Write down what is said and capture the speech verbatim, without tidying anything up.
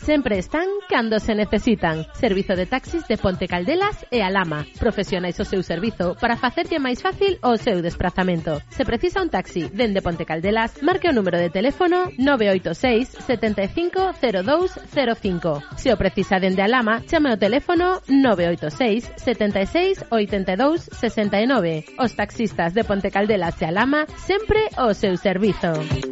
sempre están cando se necesitan. Servizo de taxis de Ponte Caldelas e Alhama. Profesionais ao seu servizo para facerlle máis fácil o seu desprazamento. Se precisa un taxi dende Ponte Caldelas, marque o número de teléfono nove oito seis, sete cinco cero dous cero cinco. Se o precisa dende Alhama, chame ao teléfono nove oito seis, sete seis, oito dous, seis nove. Os taxistas de Ponte Caldelas e Alhama sempre ao seu servizo.